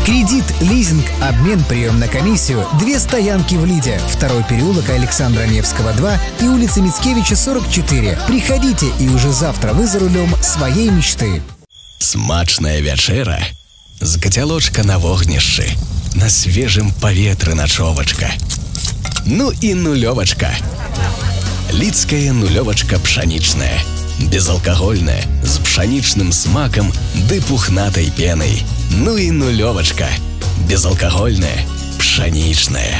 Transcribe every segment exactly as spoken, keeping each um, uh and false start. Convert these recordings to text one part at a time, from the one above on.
Кредит, лизинг, обмен, прием на комиссию. Две стоянки в Лиде. Второй переулок Александра Невского, два и улица Мицкевича, сорок четыре. Приходите, и уже завтра вы за рулем своей мечты. Смачная вячэра з кацялочка на вогнішчы, на свежым паветры начовачка. Ну і нулёвачка. Лідская нулёвачка пшанічная, безалкагольная, з пшанічным смаком ды пухнатай пенай. Ну и нулевочка. Безалкогольная, пшеничная.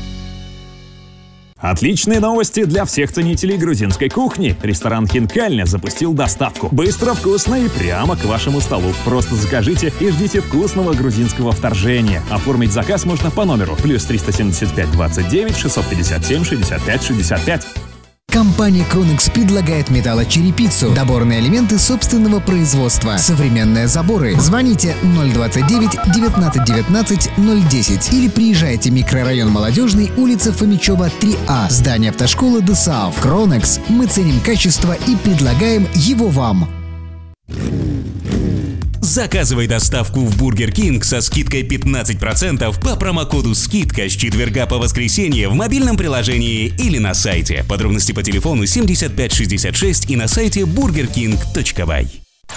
Отличные новости для всех ценителей грузинской кухни. Ресторан «Хинкальня» запустил доставку. Быстро, вкусно и прямо к вашему столу. Просто закажите и ждите вкусного грузинского вторжения. Оформить заказ можно по номеру плюс триста семьдесят пять двадцать девять шестьсот пятьдесят семь шестьдесят пять шестьдесят пять. Компания Кронекс предлагает металлочерепицу, доборные элементы собственного производства, современные заборы. Звоните ноль двадцать девять девятнадцать девятнадцать ноль десять или приезжайте в микрорайон Молодежный, улица Фомичева, три А, здание автошколы ДСАУ. Кронекс. Мы ценим качество и предлагаем его вам. Заказывай доставку в Бургер Кинг со скидкой пятнадцать процентов по промокоду «Скидка» с четверга по воскресенье в мобильном приложении или на сайте. Подробности по телефону семьдесят пять шестьдесят шесть и на сайте бургер кинг точка бай.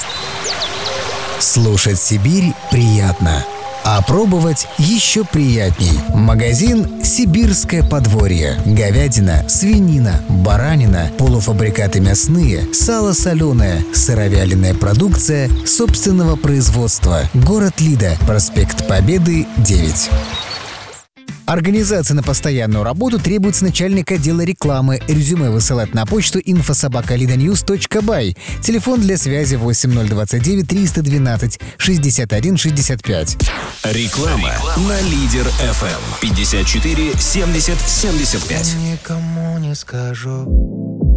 Слушать Сибирь приятно, а пробовать еще приятней. Магазин «Сибирское подворье». Говядина, свинина, баранина, полуфабрикаты мясные, сало соленое, сыровяленая продукция собственного производства. Город Лида, проспект Победы, девять. Организация на постоянную работу требуется начальник отдела рекламы. Резюме высылать на почту инфо собака лида ньюс точка бай. Телефон для связи восемь ноль двадцать девять триста двенадцать шестьдесят один шестьдесят пять. Реклама на Лидер эф эм пятьдесят четыре семьдесят семьдесят пять. Никому не скажу.